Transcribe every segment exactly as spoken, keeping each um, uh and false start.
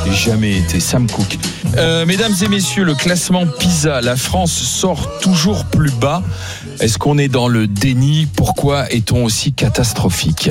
J'ai jamais été Sam Cooke. Euh, mesdames et messieurs, le classement PISA, la France sort toujours plus bas. Est-ce qu'on est dans le déni ? Pourquoi est-on aussi catastrophique ?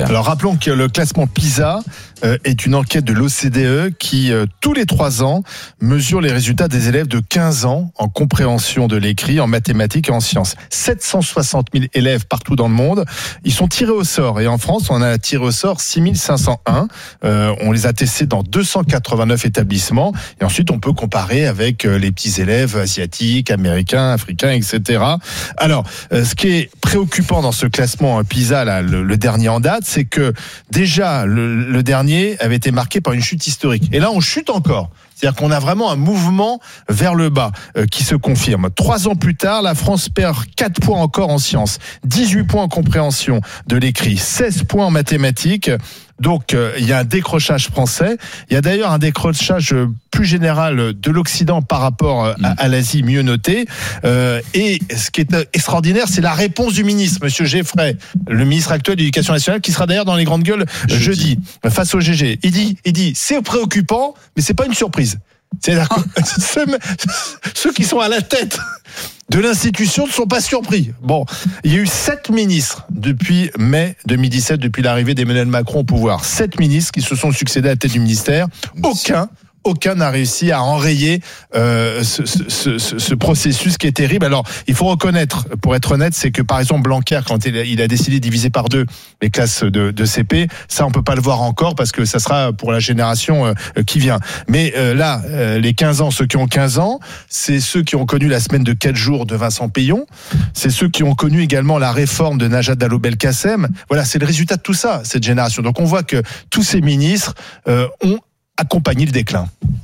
Alors rappelons que le classement PISA euh, est une enquête de l'O C D E qui, euh, tous les trois ans, mesure les résultats des élèves de quinze ans en compréhension de l'écrit, en mathématiques et en sciences. sept cent soixante mille élèves partout dans le monde. Ils sont tirés au sort. Et en France, on a tiré au sort six mille cinq cent un. Euh, on les a testés dans deux cent quatre-vingt-neuf établissements. Et ensuite, on peut comparer avec euh, les petits élèves asiatiques, américains, africains, et cetera. Alors, euh, ce qui est préoccupant dans ce classement PISA, là, le, le dernier en date, c'est que déjà, le, le dernier avait été marqué par une chute historique. Et là, on chute encore. C'est-à-dire qu'on a vraiment un mouvement vers le bas euh, qui se confirme. Trois ans plus tard, la France perd quatre points encore en sciences, dix-huit points en compréhension de l'écrit, seize points en mathématiques. Donc, euh, il y a un décrochage français. Il y a d'ailleurs un décrochage plus général de l'Occident par rapport à, à l'Asie mieux notée. Euh, et ce qui est extraordinaire, c'est la réponse du ministre, Monsieur Geffray, le ministre actuel de l'Éducation nationale, qui sera d'ailleurs dans les grandes gueules jeudi, jeudi face au G G. Il dit, il dit, c'est préoccupant, mais c'est pas une surprise. C'est-à-dire que ceux, ceux qui sont à la tête de l'institution ne sont pas surpris. Bon, il y a eu sept ministres depuis mai deux mille dix-sept, depuis l'arrivée d'Emmanuel Macron au pouvoir. Sept ministres qui se sont succédés à la tête du ministère. Aucun Aucun n'a réussi à enrayer euh, ce, ce, ce, ce processus qui est terrible. Alors, il faut reconnaître, pour être honnête, c'est que par exemple Blanquer, quand il a, il a décidé de diviser par deux les classes de, de C P, ça on peut pas le voir encore parce que ça sera pour la génération euh, qui vient. Mais euh, là, euh, les quinze ans, ceux qui ont quinze ans, c'est ceux qui ont connu la semaine de quatre jours de Vincent Payon, c'est ceux qui ont connu également la réforme de Najat Vallaud-Belkacem. Voilà, c'est le résultat de tout ça, cette génération. Donc on voit que tous ces ministres euh, ont accompagner le déclin.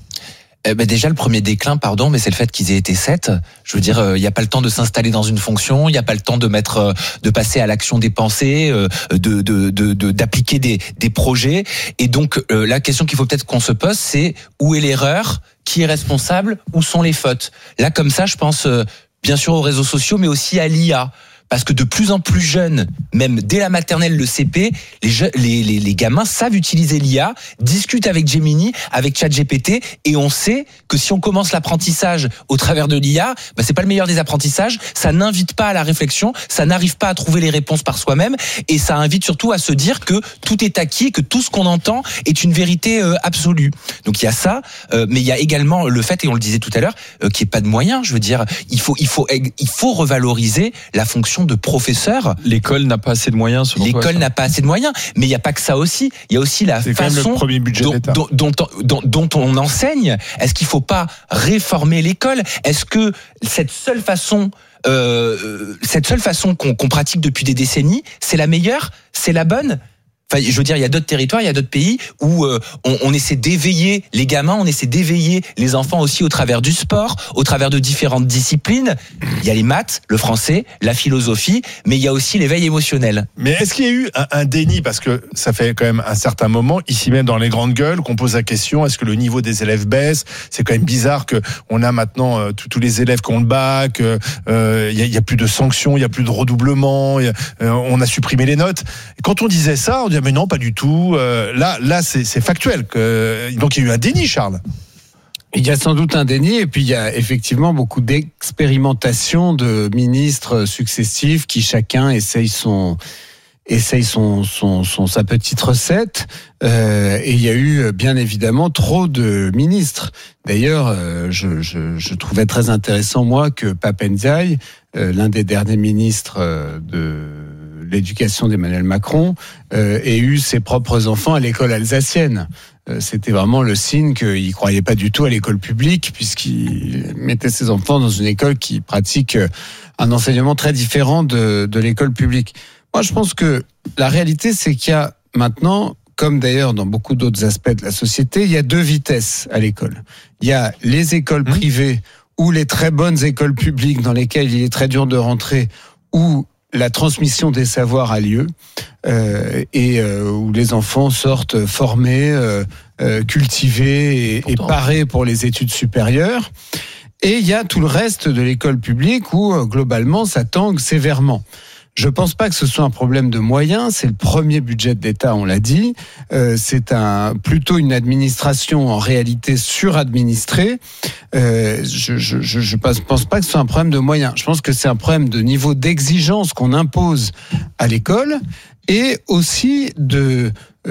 Eh ben déjà le premier déclin, pardon, mais c'est le fait qu'ils aient été sept. Je veux dire, il euh, n'y a pas le temps de s'installer dans une fonction, il n'y a pas le temps de mettre, euh, de passer à l'action des pensées, euh, de, de, de, de, d'appliquer des, des projets. Et donc euh, la question qu'il faut peut-être qu'on se pose, c'est où est l'erreur, qui est responsable, où sont les fautes. Là, comme ça, je pense euh, bien sûr aux réseaux sociaux, mais aussi à l'I A. Parce que de plus en plus jeunes, même dès la maternelle, le C P, les, je, les, les, les gamins savent utiliser l'I A, discutent avec Gemini, avec ChatGPT, et on sait que si on commence l'apprentissage au travers de l'I A, bah c'est pas le meilleur des apprentissages, ça n'invite pas à la réflexion, ça n'arrive pas à trouver les réponses par soi-même, et ça invite surtout à se dire que tout est acquis, que tout ce qu'on entend est une vérité euh, absolue. Donc il y a ça, euh, mais il y a également le fait, et on le disait tout à l'heure, euh, qu'il n'y ait pas de moyens. Je veux dire, il faut, il faut, il faut revaloriser la fonction de professeur. L'école n'a pas assez de moyens, selon L'école toi, n'a pas assez de moyens, mais il n'y a pas que ça aussi. Il y a aussi la c'est façon quand même le premier budget dont, de l'État. Dont, dont, dont, dont on enseigne. Est-ce qu'il ne faut pas réformer l'école ? Est-ce que cette seule façon, euh, cette seule façon qu'on, qu'on pratique depuis des décennies, c'est la meilleure ? C'est la bonne ? Enfin, je veux dire, il y a d'autres territoires, il y a d'autres pays où euh, on, on essaie d'éveiller les gamins, on essaie d'éveiller les enfants aussi au travers du sport, au travers de différentes disciplines. Il y a les maths, le français, la philosophie, mais il y a aussi l'éveil émotionnel. Mais est-ce qu'il y a eu un, un déni, parce que ça fait quand même un certain moment, ici même dans les grandes gueules, qu'on pose la question, est-ce que le niveau des élèves baisse ? C'est quand même bizarre qu'on a maintenant euh, tous les élèves qui ont le bac, il euh, y, a, y a plus de sanctions, il y a plus de redoublement, y a, euh, on a supprimé les notes. Et quand on disait ça, on disait mais non, pas du tout. Euh, là, là, c'est, c'est factuel. Que, donc, il y a eu un déni, Charles. Il y a sans doute un déni, et puis il y a effectivement beaucoup d'expérimentation de ministres successifs qui chacun essaye son essaye son, son, son sa petite recette. Euh, et il y a eu bien évidemment trop de ministres. D'ailleurs, euh, je, je, je trouvais très intéressant moi que Pap Ndiaye, euh, l'un des derniers ministres euh, de l'éducation d'Emmanuel Macron, euh, ait eu ses propres enfants à l'école alsacienne. Euh, c'était vraiment le signe qu'il ne croyait pas du tout à l'école publique, puisqu'il mettait ses enfants dans une école qui pratique un enseignement très différent de, de l'école publique. Moi, je pense que la réalité, c'est qu'il y a maintenant, comme d'ailleurs dans beaucoup d'autres aspects de la société, il y a deux vitesses à l'école. Il y a les écoles privées ou les très bonnes écoles publiques dans lesquelles il est très dur de rentrer, où la transmission des savoirs a lieu euh, et euh, où les enfants sortent formés, euh, euh, cultivés et, et parés pour les études supérieures. Et il y a tout le reste de l'école publique où, euh, globalement, ça tangue sévèrement. Je pense pas que ce soit un problème de moyens. C'est le premier budget d'État, on l'a dit. Euh, c'est un plutôt une administration en réalité suradministrée. Euh, je je je, je pense, pense pas que ce soit un problème de moyens. Je pense que c'est un problème de niveau d'exigence qu'on impose à l'école et aussi de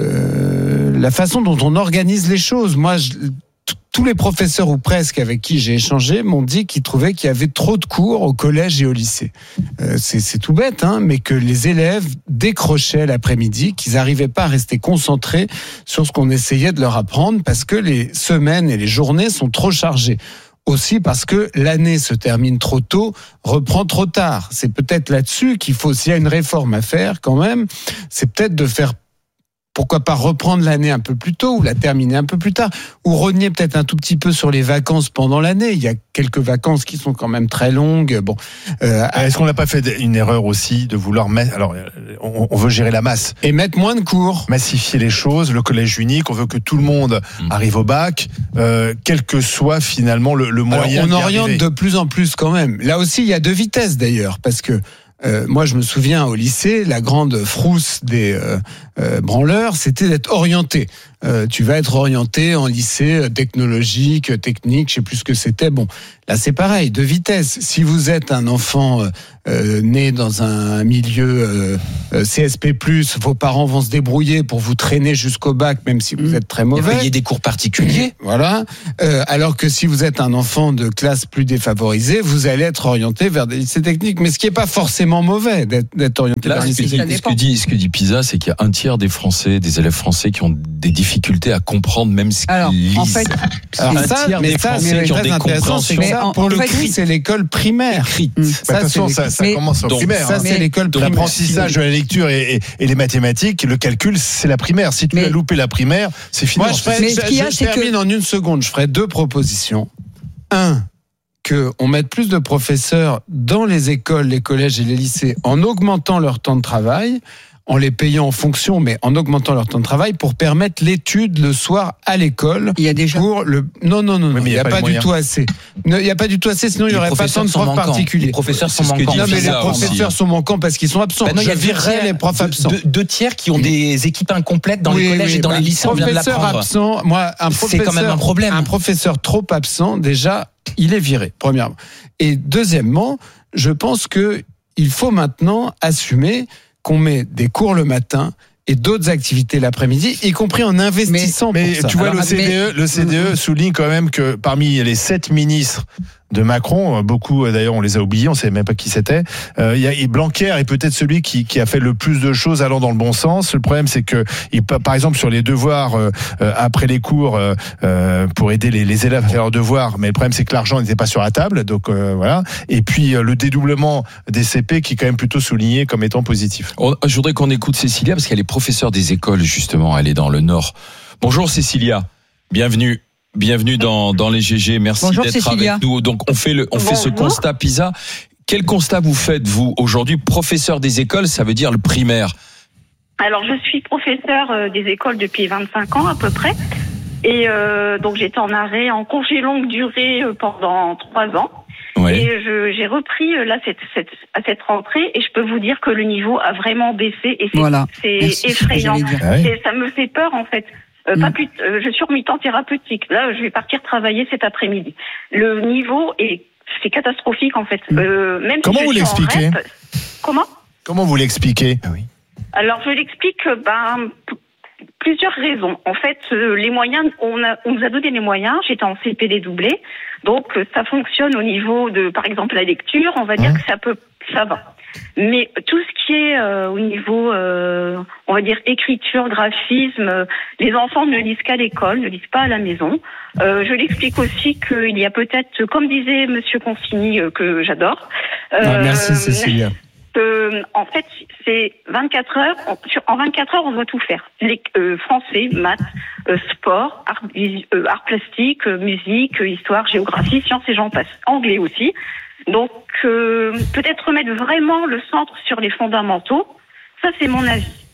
euh, la façon dont on organise les choses. Moi, je, tous les professeurs ou presque avec qui j'ai échangé m'ont dit qu'ils trouvaient qu'il y avait trop de cours au collège et au lycée. Euh, c'est, c'est tout bête, hein, mais que les élèves décrochaient l'après-midi, qu'ils n'arrivaient pas à rester concentrés sur ce qu'on essayait de leur apprendre parce que les semaines et les journées sont trop chargées. Aussi parce que l'année se termine trop tôt, reprend trop tard. C'est peut-être là-dessus qu'il faut, s'il y a une réforme à faire quand même, c'est peut-être de faire pourquoi pas reprendre l'année un peu plus tôt ou la terminer un peu plus tard ou rogner peut-être un tout petit peu sur les vacances pendant l'année. Il y a quelques vacances qui sont quand même très longues. Bon, euh, est-ce qu'on n'a pas fait une erreur aussi de vouloir mettre, alors on, on veut gérer la masse et mettre moins de cours, massifier les choses, le collège unique, on veut que tout le monde arrive au bac, euh, quel que soit finalement le, le moyen. Alors, on oriente arriver. De plus en plus quand même. Là aussi, il y a deux vitesses d'ailleurs, parce que Euh, moi, je me souviens au lycée, la grande frousse des euh, euh, branleurs, c'était d'être orienté. Euh, tu vas être orienté en lycée technologique, technique, je sais plus ce que c'était. Bon, là c'est pareil, deux vitesses. Si vous êtes un enfant euh, euh, né dans un milieu euh, C S P plus, vos parents vont se débrouiller pour vous traîner jusqu'au bac, même si vous êtes très mauvais. Et payer des cours particuliers. Voilà. Euh, alors que si vous êtes un enfant de classe plus défavorisée, vous allez être orienté vers des lycées techniques. Mais ce qui est pas forcément mauvais d'être, d'être orienté Là, vers ce, les lycées que, ce, que dit, ce que dit PISA, c'est qu'il y a un tiers des Français, des élèves français qui ont des difficultés à comprendre même ce qu'ils Alors, lisent. en fait, Alors un ça, tiers mais des ça, Français c'est qui ont très des intéressant. C'est que Mais ça, en- pour en le fait, coup, oui. c'est l'école primaire. écrites. Bah, de Ça, toute façon, c'est ça, ça mais- commence en Donc, primaire. Ça, hein. c'est Mais- l'école primaire. L'apprentissage de la lecture et, et, et les mathématiques, le calcul, c'est la primaire. Si tu Mais- as loupé la primaire, c'est fini. Moi, je, ferai, Mais je, ce qu'il y a, je c'est termine que- en une seconde. Je ferai deux propositions. Un, qu'on mette plus de professeurs dans les écoles, les collèges et les lycées en augmentant leur temps de travail, en les payant en fonction, mais en augmentant leur temps de travail pour permettre l'étude le soir à l'école. il y a déjà. Pour le non non non, Oui, non, mais il n'y a, pas, les du tout assez. Il n'y a pas du tout assez, sinon il n'y Les aurait pas tant professeurs de sont profs manquants. particuliers. Les professeurs sont C'est ce que manquants. dit Non, mais les Bizarre aussi. professeurs sont manquants parce qu'ils sont absents. Ben non, il y a Je deux virerais tiers, les profs deux- absents. Deux, deux tiers qui ont des équipes incomplètes dans Oui, les collèges oui, et dans bah, les lycées, on vient de professeur l'apprendre. absent, moi, un C'est professeur, quand même un problème. Un professeur trop absent, déjà, il est viré, premièrement. Et deuxièmement, je pense que il faut maintenant assumer qu'on met des cours le matin et d'autres activités l'après-midi, y compris en investissant Mais pour ça. tu vois, Alors, le C D E, le C D E souligne quand même que parmi les sept ministres de Macron, beaucoup d'ailleurs on les a oubliés, on ne savait même pas qui c'était. Euh, il y a et Blanquer est peut-être celui qui, qui a fait le plus de choses allant dans le bon sens. Le problème c'est que, il, par exemple sur les devoirs euh, après les cours euh, euh, pour aider les, les élèves à faire leurs devoirs, mais le problème c'est que l'argent n'était pas sur la table, donc euh, voilà. Et puis euh, le dédoublement des C P qui est quand même plutôt souligné comme étant positif. On- Je voudrais qu'on écoute Cécilia parce qu'elle est professeure des écoles justement, elle est dans le Nord. Bonjour Cécilia, bienvenue. Bienvenue dans, dans les G G. Merci Bonjour, d'être Cécilia. avec nous. Donc, on fait le, on fait ce Bonjour. constat PISA. Quel constat vous faites, vous, aujourd'hui, professeur des écoles, ça veut dire le primaire? Alors, je suis professeur euh, des écoles depuis vingt-cinq ans à peu près. Et euh, donc, j'étais en arrêt, en congé longue durée euh, pendant trois ans. Ouais. Et je, j'ai repris euh, là cette, cette, à cette rentrée et je peux vous dire que le niveau a vraiment baissé et c'est, Voilà. c'est Merci, c'est ce que effrayant. j'allais dire. Ah oui. C'est- ça me fait peur en fait. Euh, Mm. pas plus, euh, je suis en mi-temps thérapeutique. Là, je vais partir travailler cet après-midi. Le niveau est, c'est catastrophique en fait. Euh, même Comment si vous je suis en l'expliquez rep- Comment Comment vous l'expliquez? Alors, je l'explique, euh, ben, p- plusieurs raisons. En fait, euh, les moyens, on, a, on nous a donné les moyens. J'étais en C P dédoublé, donc euh, ça fonctionne au niveau de, par exemple, la lecture. On va dire Mmh. que ça peut, ça va. Mais tout ce qui est euh, au niveau, euh, on va dire écriture, graphisme, euh, les enfants ne lisent qu'à l'école, ne lisent pas à la maison. Euh, je l'explique aussi qu'il y a peut-être, comme disait Monsieur Consigny, euh, que j'adore. Ah, euh, merci Cécilia. euh, en fait, c'est vingt-quatre heures. En, sur, en vingt-quatre heures, on doit tout faire. Les, euh, français, maths, euh, sport, art, euh, art plastique, euh, musique, euh, histoire, géographie, sciences et j'en passe. Anglais aussi. Donc, euh, peut-être remettre vraiment le centre sur les fondamentaux. Ça, c'est mon avis.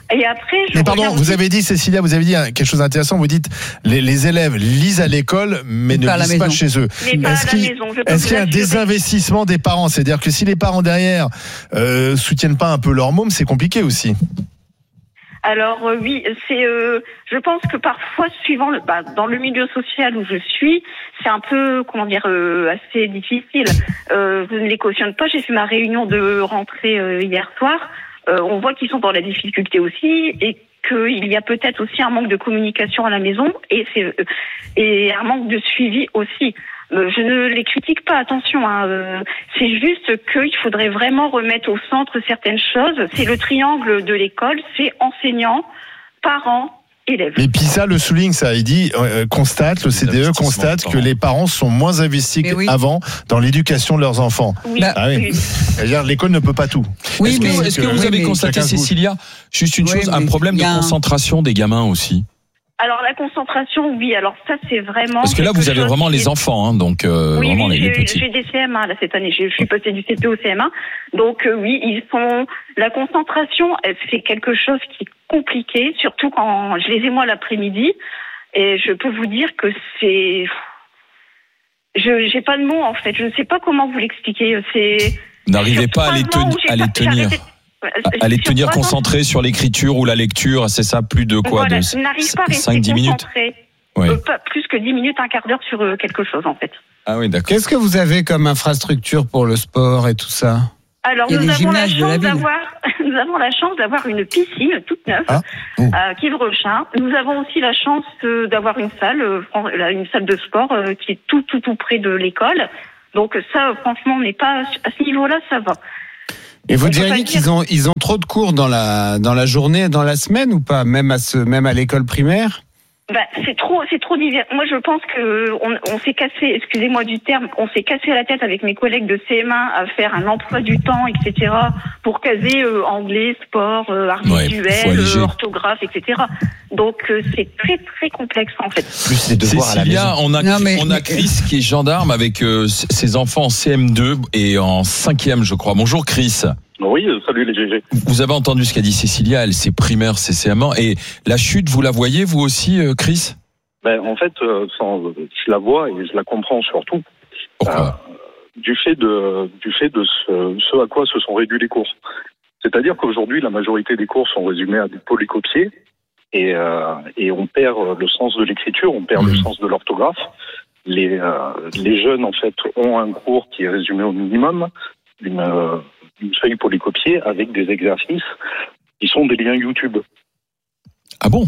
Et après, je Mais pardon, reviens vous aussi- avez dit, Cécilia, vous avez dit quelque chose d'intéressant. Vous dites les, les élèves lisent à l'école, mais ne Pas à la lisent pas maison. chez eux. mais pas Est-ce à la qu'il maison. Je peux est-ce vous qu'il y a un l'assurer. désinvestissement des parents? C'est-à-dire que si les parents derrière euh, soutiennent pas un peu leur môme, c'est compliqué aussi. Alors euh, oui, c'est. Euh, je pense que parfois, suivant le, bah, dans le milieu social où je suis, c'est un peu, comment dire, euh, assez difficile. Euh, je ne les cautionne pas. J'ai fait ma réunion de rentrée euh, hier soir. Euh, on voit qu'ils sont dans la difficulté aussi et qu'il y a peut-être aussi un manque de communication à la maison et c'est euh, et un manque de suivi aussi. Euh, je ne les critique pas, attention. Hein, euh, c'est juste qu'il faudrait vraiment remettre au centre certaines choses. C'est le triangle de l'école, c'est enseignants, parents, élèves. Mais PISA le souligne, ça. Il dit, euh, constate, le C D E constate que les parents sont moins investis Mais oui. qu'avant dans l'éducation de leurs enfants. Oui, Bah, Ah oui. oui. C'est-à-dire, l'école ne peut pas tout. Oui, Est-ce que, mais- est-ce que oui, vous avez mais constaté, chacun se bouge. Cécilia, juste une Oui, chose, un mais problème il de y a un- concentration des gamins aussi? Alors la concentration, oui. Alors ça, c'est vraiment. Parce que là, quelque vous avez chose vraiment qui les est- enfants, hein, donc euh, Oui, vraiment oui, les, les j'ai, petits. j'ai des C M un là cette année. Je suis passée du C P au C M un. Donc euh, oui, ils sont. La concentration, elle, c'est quelque chose qui est compliqué, surtout quand je les ai moi l'après-midi. Et je peux vous dire que c'est. Je j'ai pas de mots en fait. Je ne sais pas comment vous l'expliquer. C'est. Vous n'arrivez sur pas à les, trois ans teni- où j'ai à les pas- j'ai tenir, arrêté- à les sur tenir trois ans, concentrés sur l'écriture ou la lecture, c'est ça, plus de quoi, voilà, de je n'arrive pas à rester cinq dix minutes? concentrée. Ouais. Euh, pas plus que dix minutes, un quart d'heure sur euh, quelque chose en fait. Ah oui, d'accord. Qu'est-ce que vous avez comme infrastructure pour le sport et tout ça? Alors Il y a nous les avons la gymnases de la chance ville. d'avoir nous avons la chance d'avoir une piscine toute neuve Ah, oh. à Quiverochin. Nous avons aussi la chance euh, d'avoir une salle euh, fran- là, une salle de sport euh, qui est tout tout tout près de l'école. Donc ça euh, franchement on n'est pas à ce niveau-là, ça va. Et vous On peut pas diriez dire- qu'ils ont, ils ont trop de cours dans la, dans la journée et dans la semaine ou pas? Même à ce, même à l'école primaire? Bah, c'est trop, c'est trop divers. Moi, je pense que on, on s'est cassé, excusez-moi du terme, on s'est cassé la tête avec mes collègues de C M un à faire un emploi du temps, et cetera, pour caser euh, anglais, sport, euh, art Ouais, visuel, faut alléger. euh, orthographe, et cetera. Donc, euh, c'est très, très complexe en fait. Plus les devoirs à la maison. Cécilia, on a, Non, mais- on a Chris qui est gendarme avec euh, ses enfants en C M deux et en cinquième, je crois. Bonjour Chris. Oui, euh, salut les G G. Vous avez entendu ce qu'a dit Cécilia, elle c'est primaire, c'est C M un. Et la chute, vous la voyez vous aussi, euh, Chris? Ben, en fait, euh, sans, je la vois et je la comprends surtout. Pourquoi? Euh, du fait de, du fait de ce, ce à quoi se sont réduits les cours. C'est-à-dire qu'aujourd'hui, la majorité des cours sont résumés à des polycopiés et, euh, et on perd le sens de l'écriture, on perd Mhm. le sens de l'orthographe. Les, euh, les jeunes, en fait, ont un cours qui est résumé au minimum, une, euh, une feuille polycopiée avec des exercices qui sont des liens YouTube. Ah bon?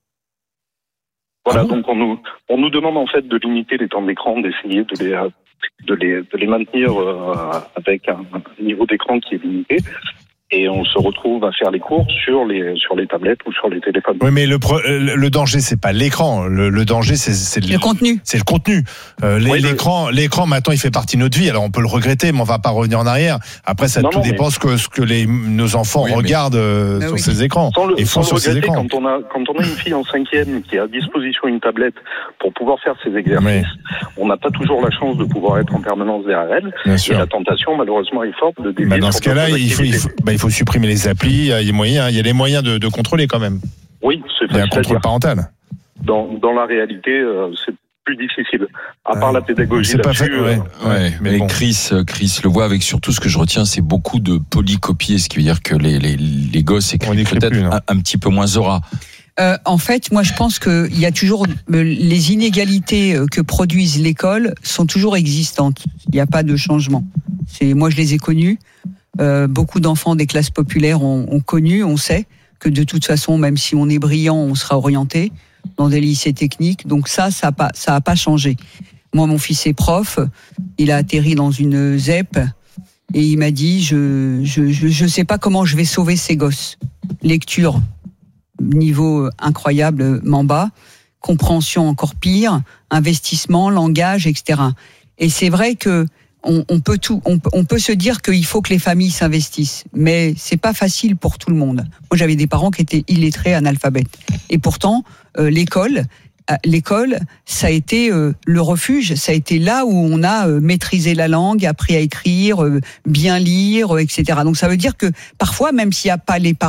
Voilà, Ah bon donc on nous, on nous demande en fait de limiter les temps d'écran, d'essayer de les, euh, de les, de les maintenir euh, avec un, un niveau d'écran qui est limité. Et on se retrouve à faire les cours sur les, sur les tablettes ou sur les téléphones. Oui, mais le, pro- le le danger, c'est pas l'écran. Le, le danger, c'est, c'est Le contenu. c'est le contenu. Euh, les- Oui, le- l'écran, l'écran, maintenant, il fait partie de notre vie. Alors, on peut le regretter, mais on va pas revenir en arrière. Après, ça Non, tout non, mais- dépend ce que, ce que les, nos enfants Oui, mais- regardent euh, Bah sur oui. ces écrans Sans le, et font sans le sur ces regretter, écrans. quand on a, quand on a une fille en cinquième qui a à disposition une tablette pour pouvoir faire ses exercices, on n'a pas toujours la chance de pouvoir être en permanence derrière elle. Bien Et sûr. la tentation, malheureusement, est forte de dévier Bah, dans sur ce cas-là, d'autres il faut, il, activités. faut, bah, il faut supprimer les applis. Il y a les moyens, il y a les moyens de, de contrôler quand même. Oui, c'est Il y a un facile à contrôle dire. parental. Dans, dans la réalité, euh, c'est plus difficile. À part Ouais. la pédagogie C'est pas là-dessus, fait. euh, Ouais, Ouais, ouais, mais mais bon. Chris, euh, Chris le voit avec surtout ce que je retiens, c'est beaucoup de polycopiés, ce qui veut dire que les, les, les gosses On écrivent n'écrit peut-être plus, non. un, un petit peu moins aura. Euh, en fait, moi, je pense qu'il y a toujours euh, les inégalités euh, que produisent l'école sont toujours existantes. Il n'y a pas de changement. C'est moi, je les ai connues. Euh, beaucoup d'enfants des classes populaires ont, ont connu, on sait que de toute façon, même si on est brillant, on sera orienté dans des lycées techniques. Donc ça, ça a pas, ça a pas changé. Moi, mon fils est prof. Il a atterri dans une Z E P et il m'a dit, je, je, je, je sais pas comment je vais sauver ces gosses. Lecture, niveau incroyablement bas, compréhension encore pire, investissement, langage, et cetera. Et c'est vrai que on, on peut tout, on, on peut se dire qu'il faut que les familles s'investissent, mais c'est pas facile pour tout le monde. Moi, j'avais des parents qui étaient illettrés, analphabètes, et pourtant euh, l'école. L'école, ça a été euh, le refuge, ça a été là où on a euh, maîtrisé la langue, appris à écrire, euh, bien lire, euh, et cetera. Donc ça veut dire que parfois, même s'il n'y a pas les parents,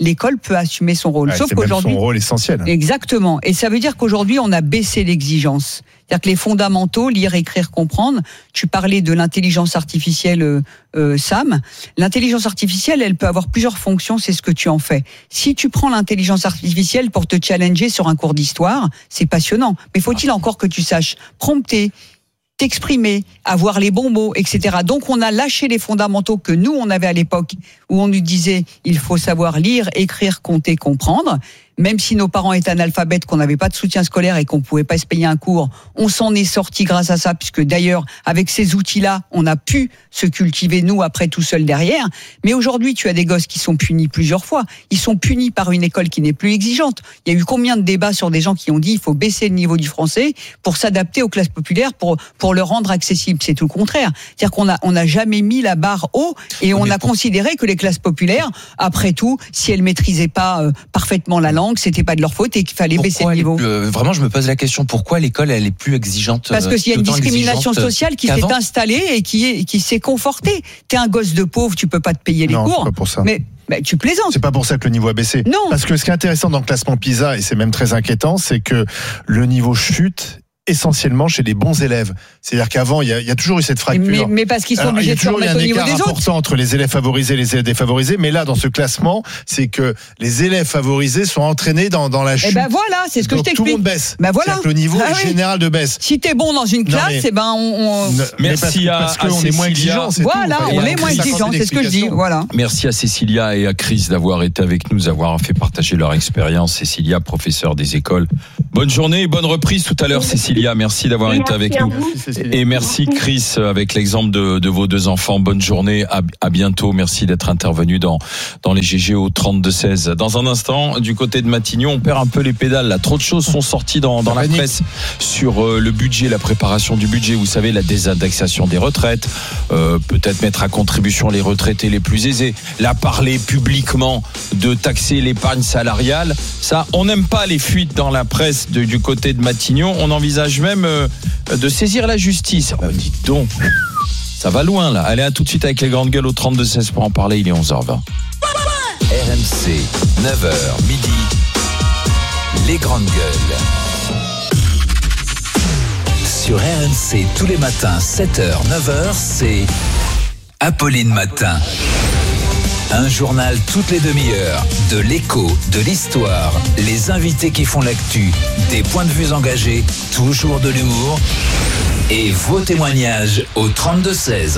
l'école peut assumer son rôle. Ouais, Sauf c'est même qu'aujourd'hui, son rôle essentiel. Exactement. Et ça veut dire qu'aujourd'hui, on a baissé l'exigence. C'est-à-dire que les fondamentaux, lire, écrire, comprendre. Tu parlais de l'intelligence artificielle, euh, euh, Sam. L'intelligence artificielle, elle peut avoir plusieurs fonctions. C'est ce que tu en fais. Si tu prends l'intelligence artificielle pour te challenger sur un cours d'histoire, c'est passionnant. Mais faut-il encore que tu saches prompter, t'exprimer, avoir les bons mots, et cetera. Donc, on a lâché les fondamentaux que nous, on avait à l'époque, où on nous disait, il faut savoir lire, écrire, compter, comprendre. Même si nos parents étaient analphabètes, qu'on n'avait pas de soutien scolaire et qu'on pouvait pas se payer un cours, on s'en est sorti grâce à ça, puisque d'ailleurs, avec ces outils-là, on a pu se cultiver, nous, après tout seul derrière. Mais aujourd'hui, tu as des gosses qui sont punis plusieurs fois. Ils sont punis par une école qui n'est plus exigeante. Il y a eu combien de débats sur des gens qui ont dit il faut baisser le niveau du français pour s'adapter aux classes populaires, pour, pour le rendre accessible. C'est tout le contraire. C'est-à-dire qu'on a, on a jamais mis la barre haut et on a considéré que les classes populaires, après tout, si elles maîtrisaient pas euh, parfaitement la langue, c'était pas de leur faute et qu'il fallait Pourquoi baisser le niveau. Plus, euh, vraiment, je me pose la question, pourquoi l'école, elle est plus exigeante? Parce qu'il y a une discrimination sociale qui qu'avant. s'est installée et qui, est, qui s'est confortée. T'es un gosse de pauvre, tu peux pas te payer les Non, cours. c'est pas pour ça. Mais, mais tu plaisantes. C'est pas pour ça que le niveau a baissé. Non. Parce que ce qui est intéressant dans le classement PISA, et c'est même très inquiétant, c'est que le niveau chute essentiellement chez les bons élèves. C'est-à-dire qu'avant, il y a, il y a toujours eu cette fracture. Mais, mais parce qu'ils sont Alors, obligés de se remettre au niveau des il y a toujours eu un écart autres. important entre les élèves favorisés et les élèves défavorisés, mais là, dans ce classement, c'est que les élèves favorisés sont entraînés dans, dans la chute. Eh ben voilà, c'est ce que Donc, je t'explique. tout le monde baisse. Ben voilà. C'est-à-dire que le niveau Ah est oui. général de baisse. Si t'es bon dans une Non, classe, mais- eh ben on, on- Ne- mais Merci parce, à- parce qu'on à est moins Cécilia. exigeant, c'est voilà, tout. on Et est à moins Chris, exigeant, c'est ce que je dis. Voilà. Merci à Cécilia et à Chris d'avoir été avec nous, d'avoir fait partager leur expérience. Cécilia, professeure des écoles. Bonne journée et bonne reprise tout à l'heure, Cécilia. Merci d'avoir été avec nous. Et merci Chris, avec l'exemple de, de vos deux enfants. Bonne journée, à, à bientôt. Merci d'être intervenu dans, dans les G G au trente-deux seize. Dans un instant, du côté de Matignon, on perd un peu les pédales. Là, trop de choses sont sorties dans, dans la presse sur euh, le budget, la préparation du budget. Vous savez, la désindexation des retraites, euh, peut-être mettre à contribution les retraités les plus aisés. Là, parler publiquement de taxer l'épargne salariale, ça, on n'aime pas les fuites dans la presse de, du côté de Matignon. On envisage même euh, de saisir la justice. Oh, dites donc, ça va loin là. Allez, à tout de suite avec les grandes gueules au trente-deux seize pour en parler. Il est onze heures vingt. R M C, neuf heures midi, les grandes gueules. Sur R M C, tous les matins, sept heures, neuf heures, c'est Apolline Matin. Un journal toutes les demi-heures, de l'écho, de l'histoire, les invités qui font l'actu, des points de vue engagés, toujours de l'humour et vos témoignages au trente-deux seize.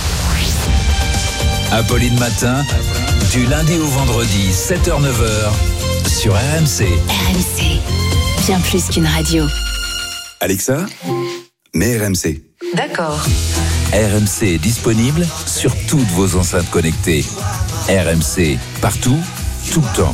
Apolline Matin, du lundi au vendredi, sept heures neuf heures, sur R M C. R M C, bien plus qu'une radio. Alexa, mets R M C. D'accord. R M C est disponible sur toutes vos enceintes connectées. R M C, partout, tout le temps.